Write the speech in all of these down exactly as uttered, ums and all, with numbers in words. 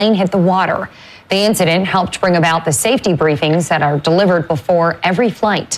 plane hit the water. The incident helped bring about the safety briefings that are delivered before every flight.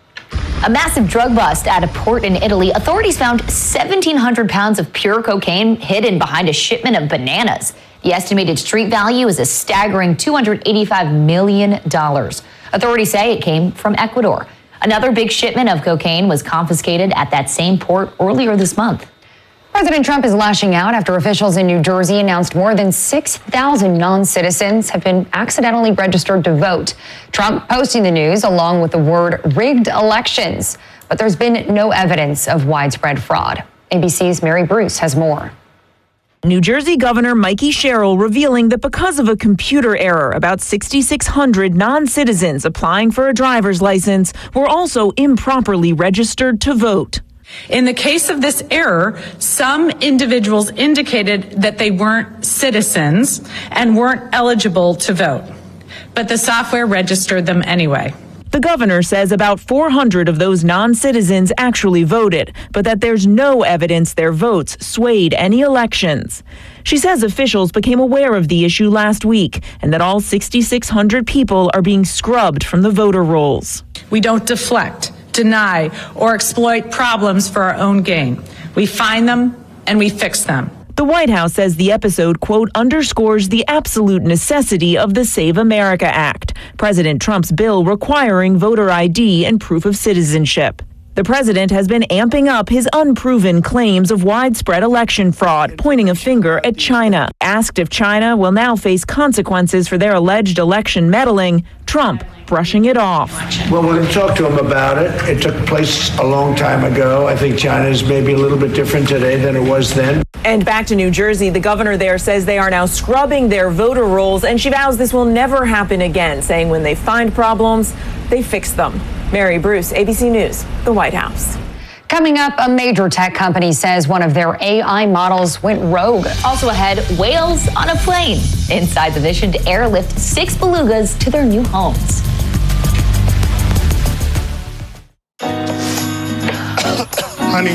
A massive drug bust at a port in Italy. Authorities found seventeen hundred pounds of pure cocaine hidden behind a shipment of bananas. The estimated street value is a staggering two hundred eighty-five million dollars. Authorities say it came from Ecuador. Another big shipment of cocaine was confiscated at that same port earlier this month. President Trump is lashing out after officials in New Jersey announced more than six thousand non-citizens have been accidentally registered to vote. Trump posting the news along with the word rigged elections. But there's been no evidence of widespread fraud. A B C's Mary Bruce has more. New Jersey Governor Mikey Sherrill revealing that because of a computer error, about six thousand six hundred non-citizens applying for a driver's license were also improperly registered to vote. In the case of this error, some individuals indicated that they weren't citizens and weren't eligible to vote, but the software registered them anyway. The governor says about four hundred of those non-citizens actually voted, but that there's no evidence their votes swayed any elections. She says officials became aware of the issue last week and that all six thousand six hundred people are being scrubbed from the voter rolls. We don't deflect, deny, or exploit problems for our own gain. We find them and we fix them. The White House says the episode, quote, underscores the absolute necessity of the Save America Act, President Trump's bill requiring voter I D and proof of citizenship. The president has been amping up his unproven claims of widespread election fraud, pointing a finger at China. Asked if China will now face consequences for their alleged election meddling, Trump brushing it off. Well, we're going to talk to him about it. It took place a long time ago. I think China is maybe a little bit different today than it was then. And back to New Jersey, the governor there says they are now scrubbing their voter rolls, and she vows this will never happen again, saying when they find problems, they fix them. Mary Bruce, A B C News, the White House. Coming up, a major tech company says one of their A I models went rogue. Also ahead, whales on a plane. Inside the mission to airlift six belugas to their new homes. Honey.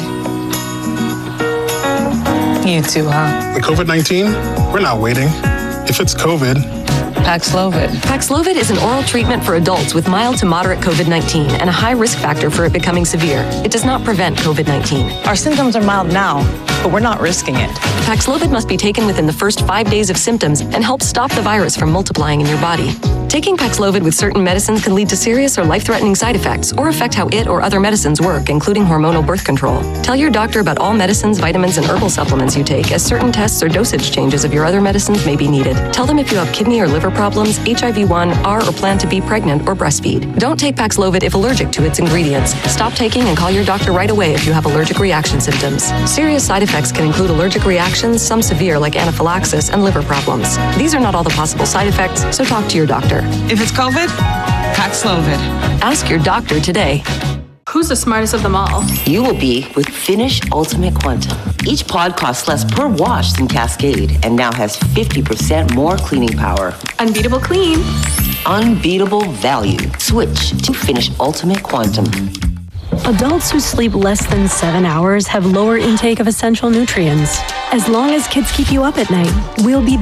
You too, huh? The COVID nineteen? We're not waiting. If it's COVID, Paxlovid. Paxlovid is an oral treatment for adults with mild to moderate COVID nineteen and a high risk factor for it becoming severe. It does not prevent COVID nineteen. Our symptoms are mild now, but we're not risking it. Paxlovid must be taken within the first five days of symptoms and help stop the virus from multiplying in your body. Taking Paxlovid with certain medicines can lead to serious or life-threatening side effects or affect how it or other medicines work, including hormonal birth control. Tell your doctor about all medicines, vitamins, and herbal supplements you take, as certain tests or dosage changes of your other medicines may be needed. Tell them if you have kidney or liver problems, H I V one, are or plan to be pregnant, or breastfeed. Don't take Paxlovid if allergic to its ingredients. Stop taking and call your doctor right away if you have allergic reaction symptoms. Serious side effects can include allergic reactions, some severe like anaphylaxis, and liver problems. These are not all the possible side effects, so talk to your doctor. If it's COVID, Paxlovid. Ask your doctor today. Who's the smartest of them all? You will be with Finish Ultimate Quantum. Each pod costs less per wash than Cascade and now has fifty percent more cleaning power. Unbeatable clean. Unbeatable value. Switch to Finish Ultimate Quantum. Adults who sleep less than seven hours have lower intake of essential nutrients. As long as kids keep you up at night, we'll be